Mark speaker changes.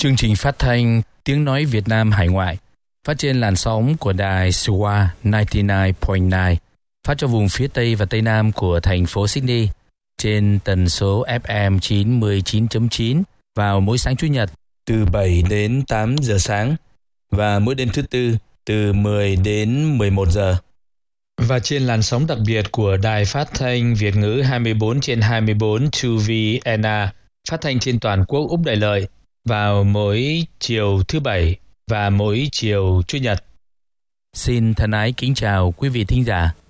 Speaker 1: Chương trình phát thanh Tiếng Nói Việt Nam Hải Ngoại phát trên làn sóng của đài SWA 99.9 phát cho vùng phía Tây và Tây Nam của thành phố Sydney trên tần số FM 99.9 vào mỗi sáng Chủ nhật từ 7 đến 8 giờ sáng và mỗi đêm thứ Tư từ 10 đến 11 giờ. Và trên làn sóng đặc biệt của đài phát thanh Việt ngữ 24/24 2VNA phát thanh trên toàn quốc Úc Đại Lợi vào mỗi chiều thứ Bảy và mỗi chiều Chủ nhật. Xin thân ái kính chào quý vị thính giả.